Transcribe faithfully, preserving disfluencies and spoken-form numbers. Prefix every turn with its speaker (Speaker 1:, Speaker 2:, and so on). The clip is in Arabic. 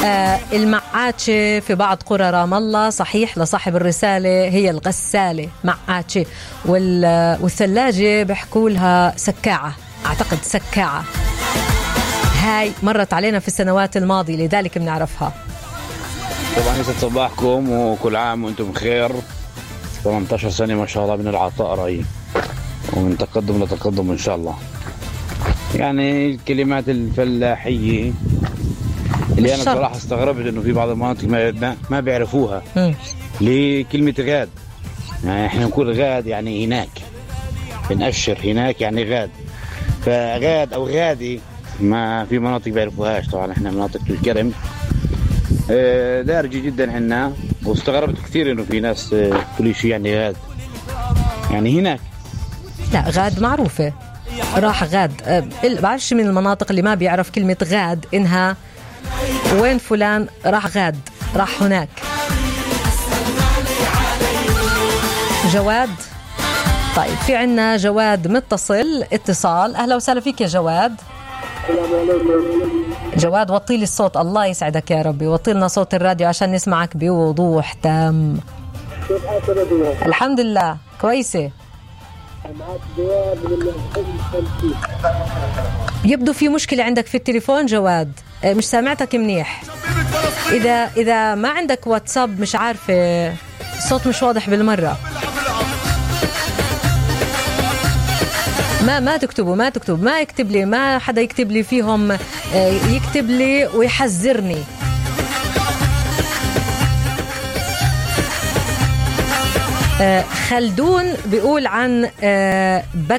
Speaker 1: آه المعاتشة في بعض قرى رام الله صحيح لصاحب الرسالة هي الغسالة معاتشة، والثلاجة بحكوا لها سكاعة، أعتقد سكاعة. هاي مرت علينا في السنوات الماضية لذلك بنعرفها.
Speaker 2: طبعا يسعد صباحكم وكل عام وانتم بخير. ثمانية عشر سنة ما شاء الله من العطاء رأيي ومن تقدم لتقدم إن شاء الله. يعني الكلمات الفلاحية اللي أنا صراحة استغربت إنه في بعض المناطق ما ما بيعرفوها. ليه كلمة غاد؟ يعني إحنا نقول غاد يعني هناك، بنأشر هناك يعني غاد، فغاد أو غادي ما في مناطق بيعرفوهاش. طبعا إحنا مناطق الكرم دارجة جدا عنا، واستغربت كثير إنه في ناس كل شيء يعني غاد يعني هناك.
Speaker 1: لا غاد معروفة، راح غاد. بعرفش من المناطق اللي ما بيعرف كلمة غاد إنها وين فلان راح غاد، راح هناك. جواد، طيب في عنا جواد متصل اتصال. أهلا وسهلا فيك يا جواد. جواد وطي لي الصوت، الله يسعدك يا ربي، وطي لنا صوت الراديو عشان نسمعك بوضوح تام. الحمد لله كويسة. يبدو في مشكلة عندك في التليفون جواد، مش سامعتك منيح. إذا إذا ما عندك واتساب مش عارفة، الصوت مش واضح بالمرة. ما ما تكتبوا ما تكتب ما يكتب لي، ما حدا يكتب لي فيهم، يكتب لي ويحذرني. خلدون بيقول عن بك